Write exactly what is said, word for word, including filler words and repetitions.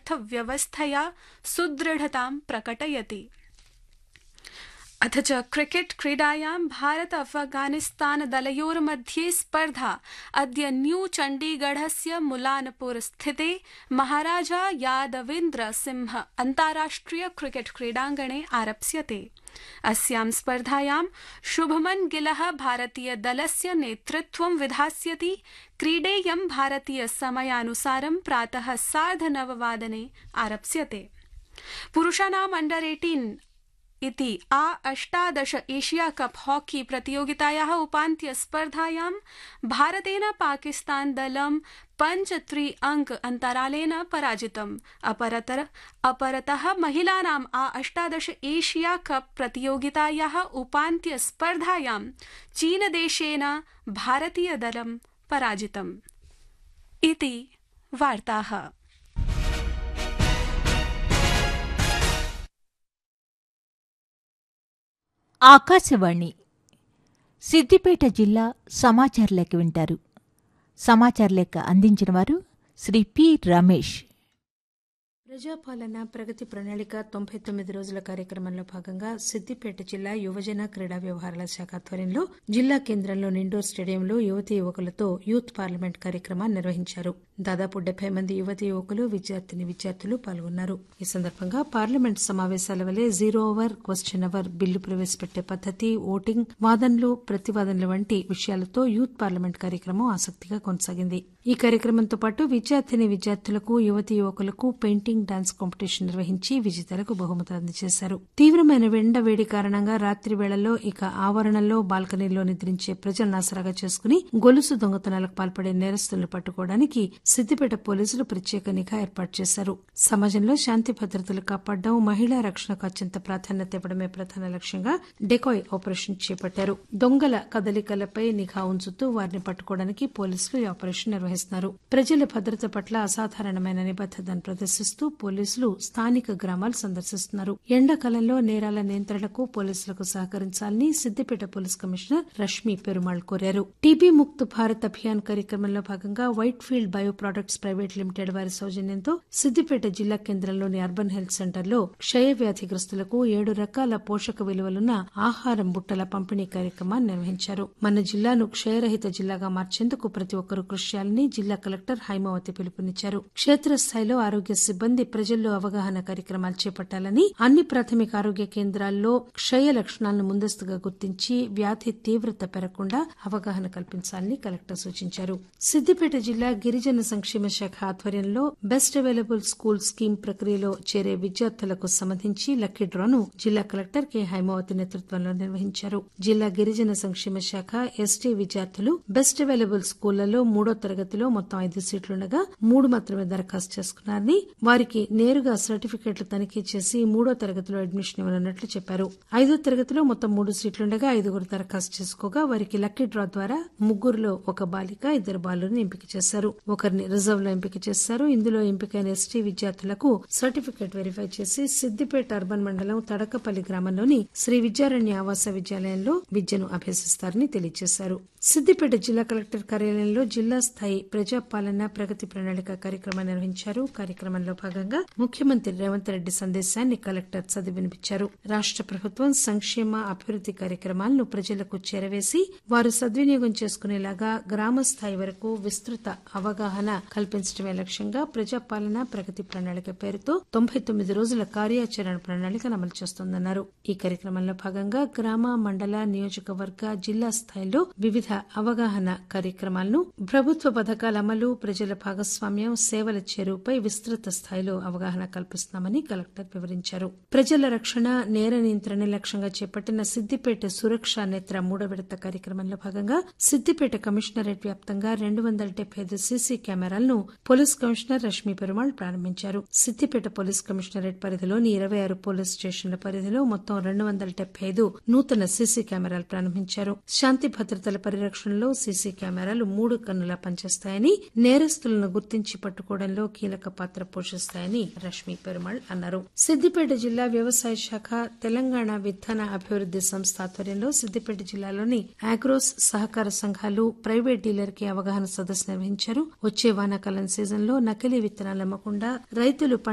अर्थव्यवस्थया सुदृढतां प्रकटयति। अथ च क्रिकेट क्रीडायां भारत अफगानिस्तान दलयोर्मध्ये स्पर्धा अद्य न्यू चण्डीगढस्य मुलानपुर स्थिते महाराजा यादवेन्द्र सिंह अन्ताराष्ट्रिय क्रिकेट क्रीडाङ्गणे आरप्स्यते। अस्यां स्पर्धायां शुभमन गिलः भारतीय दलस्य नेतृत्वं विधास्यति। क्रीडेयं भारतीय समयानुसारं प्रातः सार्धनववादने आरप्स्यते। पुरुषाणाम् अंडर अठारह इति आ अष्टादश एशिया कप हॉकी प्रतियोगितायाः उपान्त्य स्पर्धायां भारतेन पाकिस्तान दलं पंच त्रि अंक अन्तरालेन पराजितम्। अपरतर अपरतः महिलानाम् आ अष्टादश एशिया कप प्रतियोगितायाः उपान्त्य स्पर्धायां चीनदेशेन भारतीय दलं पराजितम्। इति वार्ताः। ఆకాశవాణి సిద్దిపేట జిల్లా సమాచార లేఖ వింటారు. సమాచార లేఖ అందించిన వారు శ్రీ పి రమేష్. ప్రజాపాలన ప్రగతి ప్రణాళిక తొంభై తొమ్మిది రోజుల కార్యక్రమంలో భాగంగా సిద్దిపేట జిల్లా యువజన క్రీడా వ్యవహారాల శాఖ ఆధ్వర్యంలో జిల్లా కేంద్రంలోని ఇండోర్ స్టేడియంలో యువతీ యువకులతో యూత్ పార్లమెంట్ కార్యక్రమాన్ని నిర్వహించారు. దాదాపు డెబ్బై మంది యువతీ యువకులు విద్యార్థిని విద్యార్థులు పాల్గొన్నారు. ఈ సందర్భంగా పార్లమెంట్ సమావేశాల వలె zero over question hour bill ప్రవేశపెట్టే పద్దతి, ఓటింగ్, వాదనలు ప్రతివాదనలు వంటి విషయాలతో యూత్ పార్లమెంట్ కార్యక్రమం ఆసక్తిగా కొనసాగింది. ఈ కార్యక్రమంతో పాటు విద్యార్థిని విద్యార్థులకు యువతీ యువకులకు పెయింటింగ్, డాన్స్ కాంపిటీషన్ నిర్వహించి విజేతలకు బహుమతులు అందజేశారు. తీవ్రమైన ఎండ వేడి కారణంగా రాత్రి వేళల్లో ఇక ఆవరణలో బాల్కనీల్లో నిద్రించే ప్రజలను ఆసరాగా చేసుకుని గొలుసు దొంగతనాలకు పాల్పడే నేరస్తులను పట్టుకోవడానికి సిద్దిపేట పోలీసులు ప్రత్యేక నిఘా ఏర్పాటు చేశారు. సమాజంలో శాంతి భద్రతలు కాపాడడం, మహిళా రక్షణకు అత్యంత ప్రాధాన్యత ఇవ్వడమే ప్రధాన లక్ష్యంగా డెకాయ్ ఆపరేషన్ చేపట్టారు. దొంగల కదలికలపై నిఘా ఉంచుతూ వారిని పట్టుకోవడానికి పోలీసులు ఈ ఆపరేషన్ నిర్వహిస్తున్నారు. ప్రజల భద్రత పట్ల అసాధారణమైన నిబద్దతను ప్రదర్శిస్తూ పోలీసులు స్థానిక గ్రామాలు సందర్శిస్తున్నారు. ఎండాకాలంలో నేరాల నియంత్రణకు పోలీసులకు సహకరించాలని సిద్దిపేట పోలీస్ కమిషనర్ రష్మి పెరుమాళ్ కోరారు. టీబీ ముక్త్ భారత్ అభియాన్ కార్యక్రమంలో భాగంగా white field bio products private limited వారి సౌజన్యంతో సిద్దిపేట జిల్లా కేంద్రంలోని అర్బన్ హెల్త్ సెంటర్లో క్షయ వ్యాధిగ్రస్తులకు ఏడు రకాల పోషక విలువలున్న ఆహారం బుట్టల పంపిణీ కార్యక్రమాన్ని నిర్వహించారు. మన జిల్లాను క్షయరహిత జిల్లాగా మార్చేందుకు ప్రతి ఒక్కరూ కృషి చేయాలని జిల్లా కలెక్టర్ హైమావతి పిలుపునిచ్చారు. క్షేత్రస్థాయిలో ఆరోగ్య సిబ్బంది ప్రజల్లో అవగాహన కార్యక్రమాలు చేపట్టాలని, అన్ని ప్రాథమిక ఆరోగ్య కేంద్రాల్లో క్షయ లక్షణాలను ముందస్తుగా గుర్తించి వ్యాధి తీవ్రత పెరగకుండా అవగాహన కల్పించాలని కలెక్టర్ సూచించారు. సిద్దిపేట జిల్లా గిరిజన సంక్షేమ శాఖ ఆధ్వర్యంలో బెస్ట్ అవైలబుల్ స్కూల్ స్కీమ్ ప్రక్రియలో చేరే విద్యార్థులకు సంబంధించి లక్కీ డ్రాను జిల్లా కలెక్టర్ కె హైమావతి నేతృత్వంలో నిర్వహించారు. జిల్లా గిరిజన సంక్షేమ శాఖ ఎస్టీ విద్యార్థులు బెస్ట్ అవైలబుల్ స్కూళ్లలో మూడో తరగతిలో మొత్తం ఐదు సీట్లుండగా మూడు మాత్రమే దరఖాస్తు చేసుకున్నారని, వారికి నేరుగా సర్టిఫికెట్లు తనిఖీ చేసి మూడో తరగతిలో అడ్మిషన్ ఇవ్వనున్నట్లు చెప్పారు. ఐదో తరగతిలో మొత్తం మూడు సీట్లుండగా ఐదుగురు దరఖాస్తు చేసుకోగా వారికి లక్కీ డ్రా ద్వారా ముగ్గురులో ఒక బాలిక, ఇద్దరు బాలుని ఎంపిక చేశారు. ఒకరిని రిజర్వ్ లో ఎంపిక చేశారు. ఇందులో ఎంపికైన ఎస్టీ విద్యార్థులకు సర్టిఫికెట్ వెరిఫై చేసి సిద్దిపేట అర్బన్ మండలం తడకపల్లి గ్రామంలోని శ్రీ విద్యారణ్య ఆవాస విద్యాలయంలో విద్యను అభ్యసిస్తారని తెలియజేశారు. సిద్దిపేట జిల్లా కలెక్టర్ కార్యాలయంలో జిల్లా స్థాయి ప్రజాపాలన ప్రగతి ప్రణాళిక కార్యక్రమాన్ని నిర్వహించారు. కార్యక్రమంలో భాగంగా ముఖ్యమంత్రి రేవంత్ రెడ్డి సందేశాన్ని కలెక్టర్ చదివి వినిపించారు. రాష్ట ప్రభుత్వం సంక్షేమ అభివృద్ది కార్యక్రమాలను ప్రజలకు చేరవేసి వారు సద్వినియోగం చేసుకునేలాగా గ్రామ స్థాయి వరకు విస్తృత అవగాహన కల్పించడమే లక్ష్యంగా ప్రజాపాలన ప్రగతి ప్రణాళిక పేరుతో తొంభై తొమ్మిది రోజుల కార్యాచరణ ప్రణాళికను అమలు చేస్తోందన్నారు. ఈ కార్యక్రమంలో భాగంగా గ్రామ, మండల, నియోజకవర్గ, జిల్లా స్థాయిలో వివిధ అవగాహన కార్యక్రమాలను, ప్రభుత్వ పథకాల అమలు, ప్రజల భాగస్వామ్యం, సేవల చేరువుపై విస్తృత స్థాయిలో అవగాహన కల్పిస్తున్నామని కలెక్టర్ వివరించారు. ప్రజల రక్షణ, నేర నియంత్రణ లక్ష్యంగా చేపట్టిన సిద్దిపేట సురక్ష నేత్ర మూడో విడత కార్యక్రమంలో భాగంగా సిద్దిపేట కమిషనరేట్ వ్యాప్తంగా రెండు వందల డెబ్బై ఐదు సీసీ కెమెరాలను పోలీస్ కమిషనర్ రష్మి పెరుమాళ్ ప్రారంభించారు. సిద్దిపేట పోలీస్ కమిషనరేట్ పరిధిలోని ఇరవై ఆరు పోలీస్ స్టేషన్ల పరిధిలో మొత్తం రెండు వందల డెబ్బై ఐదు నూతన సీసీ కెమెరాలు ప్రారంభించారు. శాంతి భద్రతల పరిరక్షణలో సీసీ కెమెరాలు మూడు కన్నులా పనిచేస్తాయని, నేరస్తులను గుర్తించి పట్టుకోవడంలో కీలక పాత్ర పోషిస్తాయని రష్మి పెరుమాళ్ అన్నారు. సిద్దిపేట జిల్లా వ్యవసాయ శాఖ, తెలంగాణ విత్తన అభివృద్ది సంస్థ ఆధ్వర్యంలో సిద్దిపేట జిల్లాలోని ఆగ్రోస్ సహకార సంఘాలు, ప్రైవేట్ డీలర్ కి అవగాహన సదస్సు నిర్వహించారు. వచ్చే వానాకాలం సీజన్లో నకిలీ విత్తనాలు అమ్మకుండా రైతులు